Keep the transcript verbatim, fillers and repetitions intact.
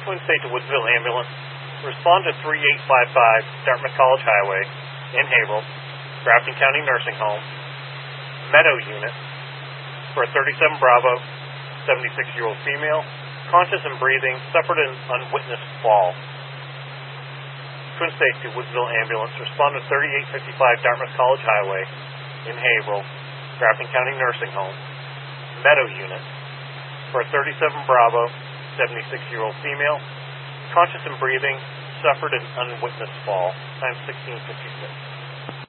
Twin State to Woodsville Ambulance. Respond to three eight five five Dartmouth College Highway in Haverhill, Grafton County Nursing Home, Meadow Unit, for a thirty-seven Bravo, seventy-six-year-old female, conscious and breathing, suffered an unwitnessed fall. Twin State to Woodsville Ambulance. Respond to thirty-eight fifty-five Dartmouth College Highway in Haverhill, Grafton County Nursing Home, Meadow Unit, for a thirty-seven Bravo, seventy-six-year-old female, conscious and breathing, suffered an unwitnessed fall. Time sixteen fifty-six.